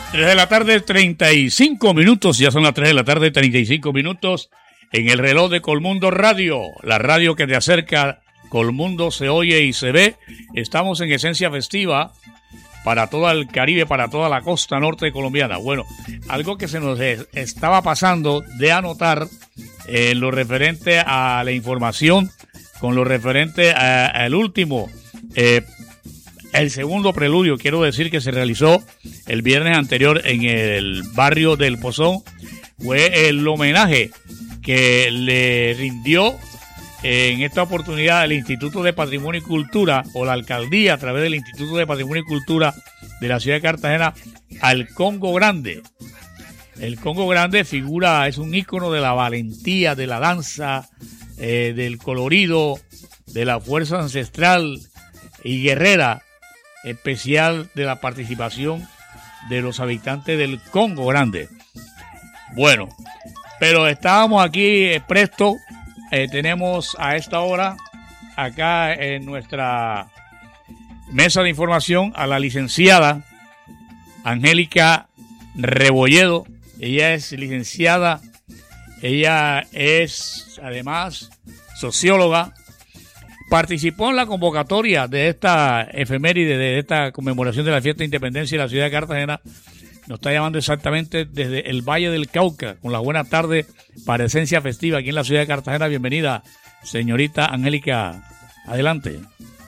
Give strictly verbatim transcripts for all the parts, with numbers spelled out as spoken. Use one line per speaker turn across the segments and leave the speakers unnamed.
tres de la tarde, treinta y cinco minutos. Ya son las tres de la tarde, treinta y cinco minutos. En el reloj de Colmundo Radio, la radio que te acerca. Colmundo se oye y se ve. Estamos en Esencia Festiva para todo el Caribe, para toda la costa norte colombiana. Bueno, algo que se nos estaba pasando de anotar en eh, lo referente a la información, con lo referente al último, eh, el segundo preludio, quiero decir, que se realizó el viernes anterior en el barrio del Pozón, fue el homenaje que le rindió en esta oportunidad el Instituto de Patrimonio y Cultura, o la alcaldía a través del Instituto de Patrimonio y Cultura de la ciudad de Cartagena, al Congo Grande. El Congo Grande figura, es un ícono de la valentía, de la danza, eh, del colorido, de la fuerza ancestral y guerrera, especial de la participación de los habitantes del Congo Grande. Bueno, pero estábamos aquí eh, presto. Eh, tenemos a esta hora acá en nuestra mesa de información a la licenciada Angélica Rebolledo. Ella es licenciada, ella es además socióloga, participó en la convocatoria de esta efeméride, de esta conmemoración de la fiesta de independencia de la ciudad de Cartagena. Nos está llamando exactamente desde el Valle del Cauca, con la buena tarde para Esencia Festiva aquí en la ciudad de Cartagena. Bienvenida, señorita Angélica. Adelante.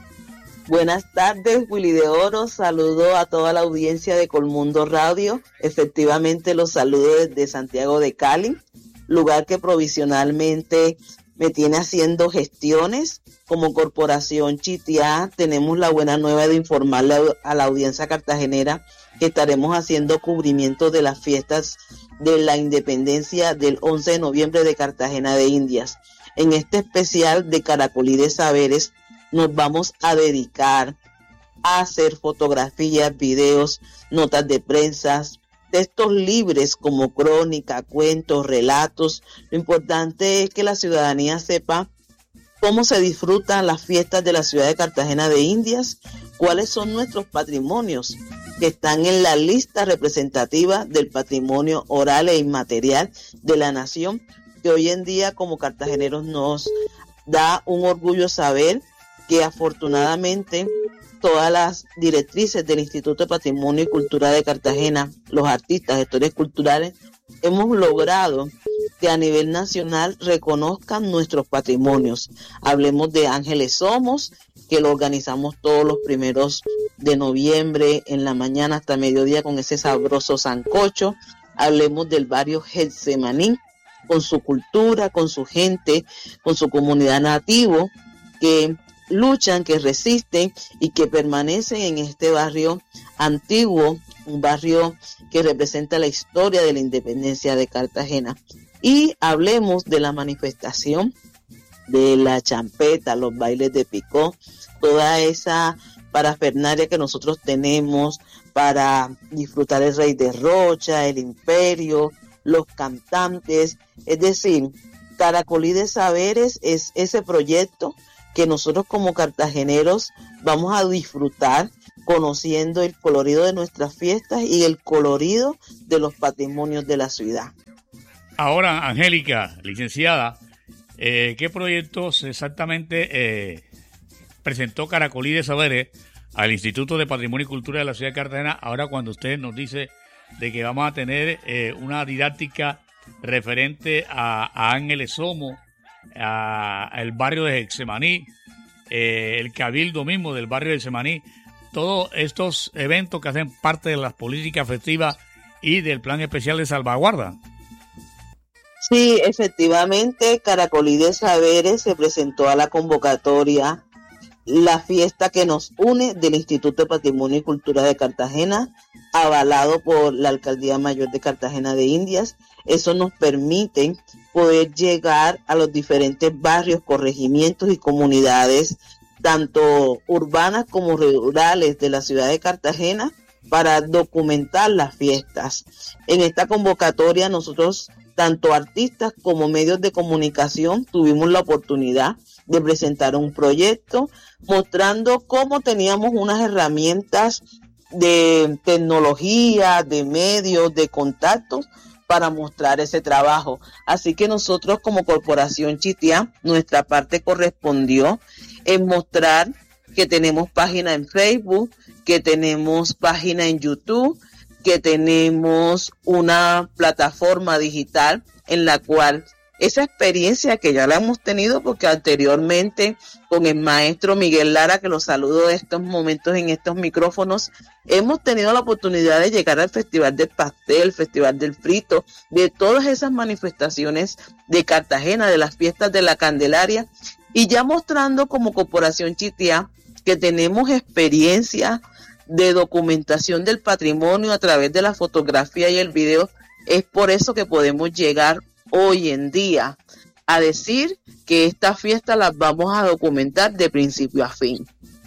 Buenas tardes, Willy de Oro. Saludo a toda la audiencia de Colmundo Radio. Efectivamente, los saludo desde Santiago de Cali, lugar que provisionalmente me tiene haciendo gestiones. Como Corporación Chitiá tenemos la buena nueva de informarle a la audiencia cartagenera que estaremos haciendo cubrimiento de las fiestas de la independencia del once de noviembre de Cartagena de Indias. En este especial de Caracolí de Saberes nos vamos a dedicar a hacer fotografías, videos, notas de prensa, textos libres como crónica, cuentos, relatos. Lo importante es que la ciudadanía sepa cómo se disfrutan las fiestas de la ciudad de Cartagena de Indias, cuáles son nuestros patrimonios que están en la lista representativa del patrimonio oral e inmaterial de la nación, que hoy en día como cartageneros nos da un orgullo saber que afortunadamente todas las directrices del Instituto de Patrimonio y Cultura de Cartagena, los artistas, gestores culturales, hemos logrado que a nivel nacional reconozcan nuestros patrimonios. Hablemos de Ángeles Somos, que lo organizamos todos los primeros de noviembre en la mañana hasta mediodía con ese sabroso sancocho. Hablemos del barrio Getsemaní, con su cultura, con su gente, con su comunidad nativo, que luchan, que resisten y que permanecen en este barrio antiguo, un barrio que representa la historia de la independencia de Cartagena. Y hablemos de la manifestación de la champeta, los bailes de picó, toda esa parafernalia que nosotros tenemos para disfrutar el Rey de Rocha, el Imperio, los cantantes. Es decir, Caracolí de Saberes es ese proyecto que nosotros como cartageneros vamos a disfrutar conociendo el colorido de nuestras fiestas y el colorido de los patrimonios de la ciudad.
Ahora, Angélica, licenciada, eh, ¿qué proyectos exactamente eh, presentó Caracolí de Saberes al Instituto de Patrimonio y Cultura de la ciudad de Cartagena? Ahora cuando usted nos dice de que vamos a tener eh, una didáctica referente a, a Ángeles Somos, al barrio de Getsemaní, eh, el cabildo mismo del barrio de Getsemaní, todos estos eventos que hacen parte de las políticas festivas y del plan especial de salvaguarda.
Sí, efectivamente, Caracolí de Saberes se presentó a la convocatoria la fiesta que nos une del Instituto de Patrimonio y Cultura de Cartagena, avalado por la Alcaldía Mayor de Cartagena de Indias. Eso nos permite poder llegar a los diferentes barrios, corregimientos y comunidades, tanto urbanas como rurales de la ciudad de Cartagena, para documentar las fiestas. En esta convocatoria nosotros, tanto artistas como medios de comunicación, tuvimos la oportunidad de presentar un proyecto mostrando cómo teníamos unas herramientas de tecnología, de medios, de contactos para mostrar ese trabajo. Así que nosotros como Corporación Chitiá, nuestra parte correspondió en mostrar que tenemos página en Facebook, que tenemos página en YouTube, que tenemos una plataforma digital en la cual esa experiencia que ya la hemos tenido, porque anteriormente con el maestro Miguel Lara, que lo saludo en estos momentos en estos micrófonos, hemos tenido la oportunidad de llegar al Festival del Pastel, Festival del Frito, de todas esas manifestaciones de Cartagena, de las fiestas de la Candelaria, y ya mostrando como Corporación Chitiá que tenemos experiencia de documentación del patrimonio a través de la fotografía y el video. Es por eso que podemos llegar hoy en día a decir que estas fiestas las vamos a documentar de principio a fin.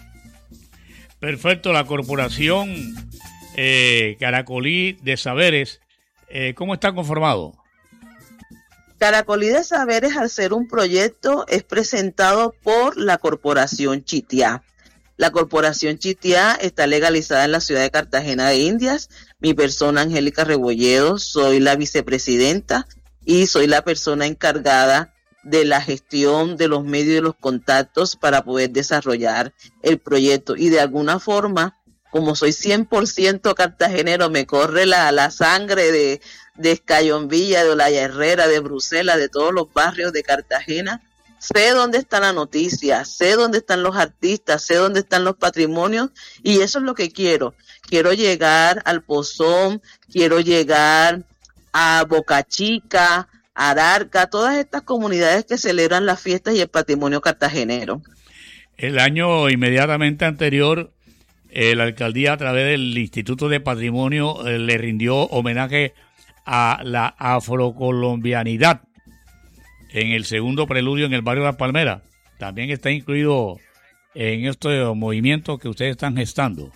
Perfecto. La Corporación eh, Caracolí de Saberes, eh, ¿cómo está conformado?
Caracolí de Saberes, al ser un proyecto, es presentado por la Corporación Chitiá. La Corporación Chitiá está legalizada en la ciudad de Cartagena de Indias. Mi persona, Angélica Rebolledo, soy la vicepresidenta y soy la persona encargada de la gestión de los medios y de los contactos para poder desarrollar el proyecto. Y de alguna forma, como soy cien por ciento cartagenero, me corre la, la sangre de, de Escayombilla, de Olaya Herrera, de Bruselas, de todos los barrios de Cartagena. Sé dónde está la noticia, sé dónde están los artistas, sé dónde están los patrimonios, y eso es lo que quiero. Quiero llegar al Pozón, quiero llegar a Boca Chica, Ararca, todas estas comunidades que celebran las fiestas y el patrimonio cartagenero.
El año inmediatamente anterior, eh, la alcaldía a través del Instituto de Patrimonio eh, le rindió homenaje a la afrocolombianidad en el segundo preludio en el barrio La Palmera. También está incluido en este movimiento que ustedes están gestando.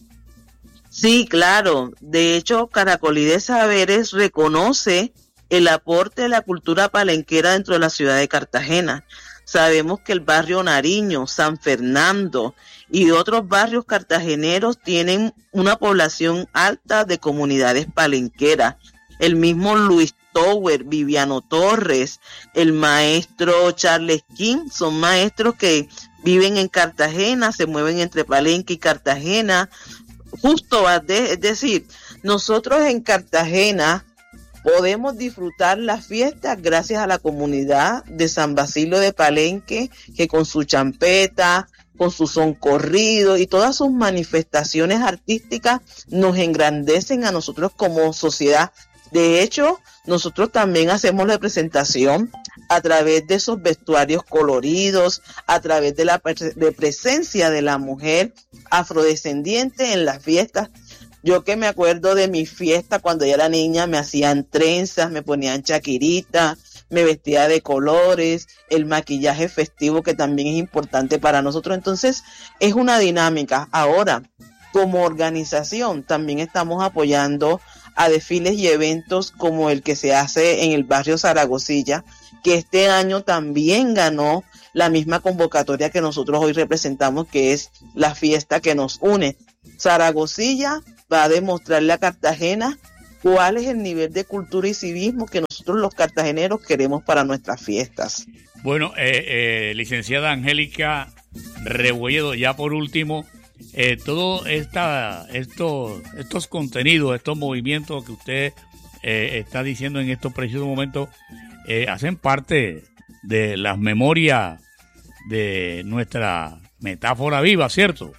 Sí, claro. De hecho, Caracolí de Saberes reconoce el aporte de la cultura palenquera dentro de la ciudad de Cartagena. Sabemos que el barrio Nariño, San Fernando y otros barrios cartageneros tienen una población alta de comunidades palenqueras. El mismo Luis Tower, Viviano Torres, el maestro Charles King, son maestros que viven en Cartagena, se mueven entre Palenque y Cartagena. Justo, es decir, nosotros en Cartagena podemos disfrutar las fiestas gracias a la comunidad de San Basilio de Palenque, que con su champeta, con su son corrido y todas sus manifestaciones artísticas nos engrandecen a nosotros como sociedad. De hecho, nosotros también hacemos representación a través de esos vestuarios coloridos, a través de la pre- de presencia de la mujer afrodescendiente en las fiestas. Yo que me acuerdo de mi fiesta cuando yo era niña, me hacían trenzas, me ponían chaquirita, me vestía de colores, el maquillaje festivo que también es importante para nosotros. Entonces, es una dinámica. Ahora, como organización, también estamos apoyando a desfiles y eventos como el que se hace en el barrio Zaragozilla, que este año también ganó la misma convocatoria que nosotros hoy representamos, que es la fiesta que nos une. Zaragozilla va a demostrarle a Cartagena cuál es el nivel de cultura y civismo que nosotros los cartageneros queremos para nuestras fiestas.
Bueno, eh, eh, licenciada Angélica Rebolledo, ya por último, eh, todo esta, estos, estos contenidos, estos movimientos que usted eh, está diciendo en estos precisos momentos, eh, hacen parte de las memorias de nuestra metáfora viva, ¿cierto?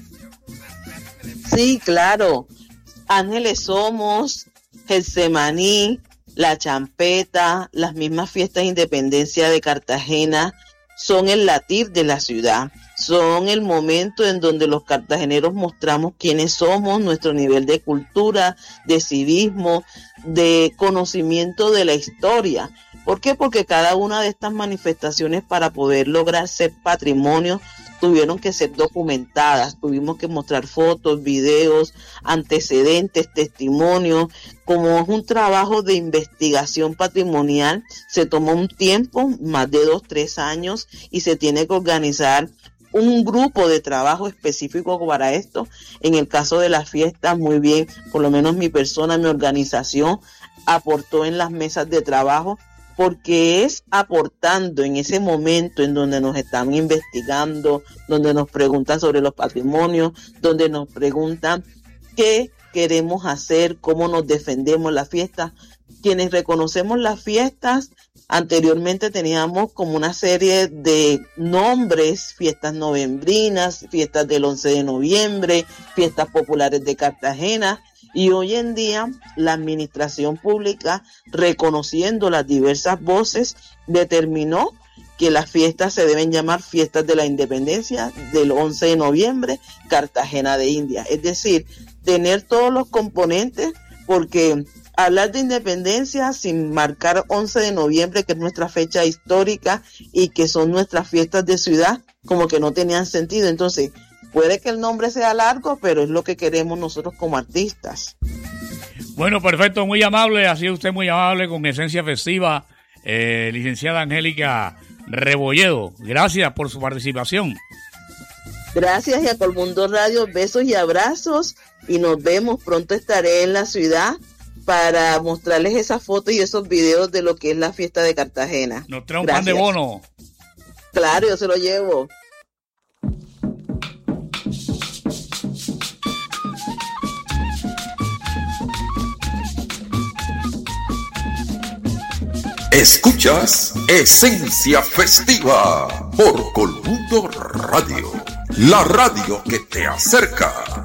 Sí, claro. Ángeles Somos, Getsemaní, la champeta, las mismas fiestas de independencia de Cartagena son el latir de la ciudad. Son el momento en donde los cartageneros mostramos quiénes somos, nuestro nivel de cultura, de civismo, de conocimiento de la historia. ¿Por qué? Porque cada una de estas manifestaciones, para poder lograr ser patrimonio, tuvieron que ser documentadas, tuvimos que mostrar fotos, videos, antecedentes, testimonios. Como es un trabajo de investigación patrimonial, se toma un tiempo, más de dos, tres años, y se tiene que organizar un grupo de trabajo específico para esto. En el caso de las fiestas, muy bien, por lo menos mi persona, mi organización aportó en las mesas de trabajo, porque es aportando en ese momento en donde nos están investigando, donde nos preguntan sobre los patrimonios, donde nos preguntan qué queremos hacer, cómo nos defendemos las fiestas. Quienes reconocemos las fiestas, anteriormente teníamos como una serie de nombres: fiestas novembrinas, fiestas del once de noviembre, fiestas populares de Cartagena, y hoy en día la administración pública, reconociendo las diversas voces, determinó que las fiestas se deben llamar fiestas de la independencia del once de noviembre, Cartagena de India. Es decir, tener todos los componentes, porque hablar de independencia sin marcar once de noviembre, que es nuestra fecha histórica y que son nuestras fiestas de ciudad, como que no tenían sentido. Entonces, puede que el nombre sea largo, pero es lo que queremos nosotros como artistas.
Bueno, perfecto, muy amable, ha sido usted muy amable con Esencia Festiva, eh, licenciada Angélica Rebolledo. Gracias por su participación.
Gracias, y a Colmundo Radio, besos y abrazos, y nos vemos. Pronto estaré en la ciudad para mostrarles esas fotos y esos videos de lo que es la fiesta de Cartagena.
Nos trae un
Gracias.
pan de bono.
Claro, yo se lo llevo.
Escuchas Esencia Festiva por Colmundo Radio, la radio que te acerca.